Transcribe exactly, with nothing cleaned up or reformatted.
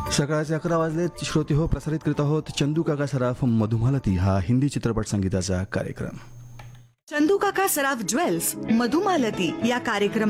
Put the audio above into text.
सकाळचे अकरा वाजले. श्रोते हो, प्रसारित करीत आहोत चंदू काका सराफ मधुमालती हा हिंदी चित्रपट संगीताचा कार्यक्रम. चंदू काका सराफ ज्वेल्स मधुमालती या कार्यक्रमात